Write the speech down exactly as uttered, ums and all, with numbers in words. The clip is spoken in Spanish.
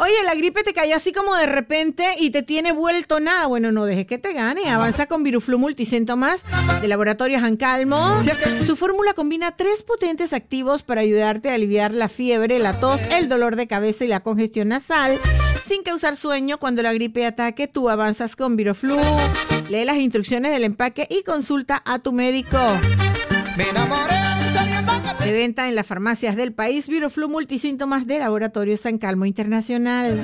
Oye, la gripe te cayó así como de repente y te tiene vuelto nada. Bueno, no dejes que te gane. Avanza con Viruflu Multisíntomas de Laboratorios Ancalmo. Su fórmula combina tres potentes activos para ayudarte a aliviar la fiebre, la tos, el dolor de cabeza y la congestión nasal sin causar sueño cuando la gripe ataque. Tú avanzas con Viruflu. Lee las instrucciones del empaque y consulta a tu médico. Me enamoré. De venta en las farmacias del país, Viruflu Multisíntomas de Laboratorios Ancalmo Internacional.